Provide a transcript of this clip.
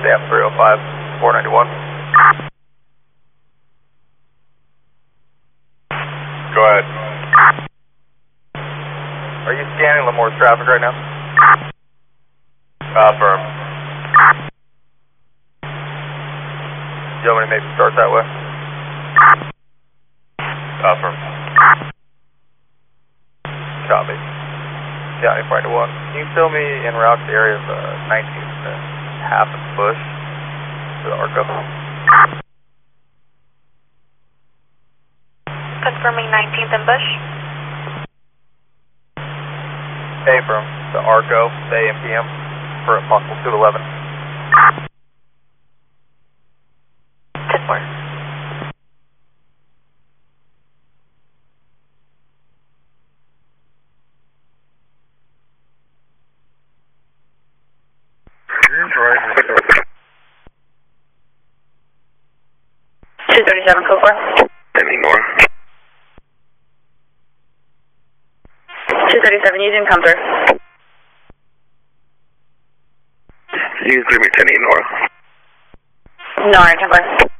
Stamp 305, 491. Go ahead. Are you scanning Lemore's traffic right now? Affirm. Do you want me to maybe start that way? Affirm. Copy. County 491. Can you fill me en route to the area of 19th and half of Bush to the ARCO? Confirming 19th and Bush. From the ARCO, the AM PM for a possible 211. 10-4. Right. 237, code 4. Ignore. 237, you didn't come through. Use 310 ignore. No, 10-4.